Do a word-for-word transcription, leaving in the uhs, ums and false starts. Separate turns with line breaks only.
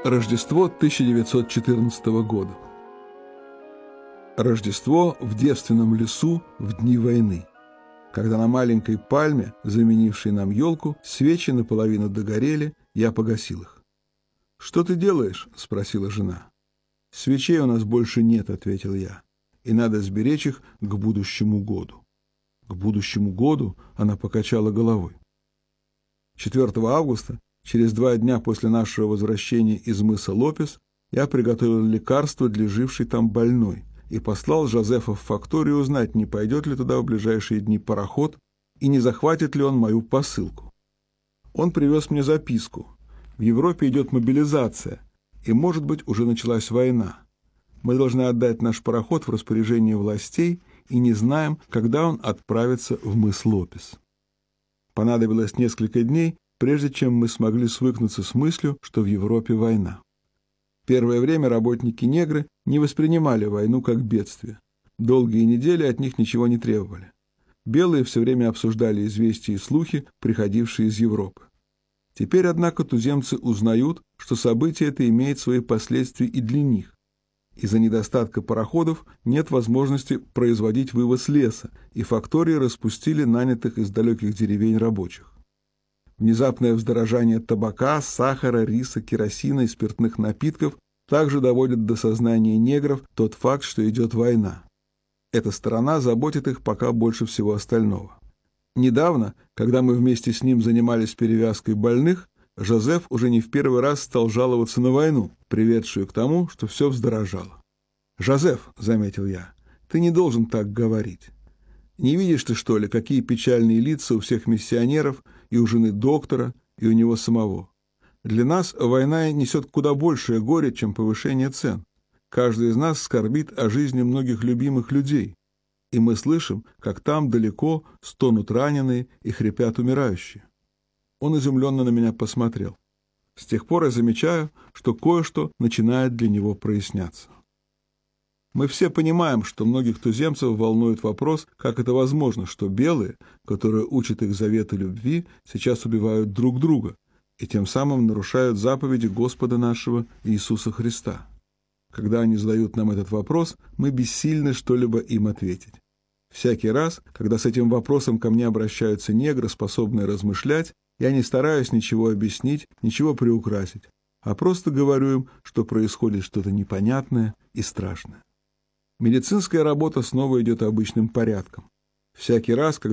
Рождество тысяча девятьсот четырнадцатого года. Рождество в девственном лесу в дни войны, когда на маленькой пальме, заменившей нам елку, свечи наполовину догорели, я погасил их. «Что ты делаешь?» — спросила жена. «Свечей у нас больше нет», — ответил я, — «и надо сберечь их к будущему году». «К будущему году?» — она покачала головой. четвёртого августа, через два дня после нашего возвращения из мыса Лопес, я приготовил лекарство для жившей там больной и послал Жозефа в факторию узнать, не пойдет ли туда в ближайшие дни пароход и не захватит ли он мою посылку. Он привез мне записку. В Европе идет мобилизация, и, может быть, уже началась война. Мы должны отдать наш пароход в распоряжение властей и не знаем, когда он отправится в мыс Лопес. Понадобилось несколько дней, прежде чем мы смогли свыкнуться с мыслью, что в Европе война. Первое время работники-негры не воспринимали войну как бедствие. Долгие недели от них ничего не требовали. Белые все время обсуждали известия и слухи, приходившие из Европы. Теперь, однако, туземцы узнают, что событие это имеет свои последствия и для них. Из-за недостатка пароходов нет возможности производить вывоз леса, и фактории распустили нанятых из далеких деревень рабочих. Внезапное вздорожание табака, сахара, риса, керосина и спиртных напитков также доводит до сознания негров тот факт, что идет война. Эта сторона заботит их пока больше всего остального. Недавно, когда мы вместе с ним занимались перевязкой больных, Жозеф уже не в первый раз стал жаловаться на войну, приведшую к тому, что все вздорожало. «Жозеф», — заметил я, — «ты не должен так говорить. Не видишь ты, что ли, какие печальные лица у всех миссионеров и у жены доктора, и у него самого? Для нас война несет куда большее горе, чем повышение цен. Каждый из нас скорбит о жизни многих любимых людей, и мы слышим, как там далеко стонут раненые и хрипят умирающие». Он изумленно на меня посмотрел. С тех пор я замечаю, что кое-что начинает для него проясняться. Мы все понимаем, что многих туземцев волнует вопрос, как это возможно, что белые, которые учат их заветы любви, сейчас убивают друг друга и тем самым нарушают заповеди Господа нашего Иисуса Христа. Когда они задают нам этот вопрос, мы бессильны что-либо им ответить. Всякий раз, когда с этим вопросом ко мне обращаются негры, способные размышлять, я не стараюсь ничего объяснить, ничего приукрасить, а просто говорю им, что происходит что-то непонятное и страшное. Медицинская работа снова идет обычным порядком. Всякий раз, когда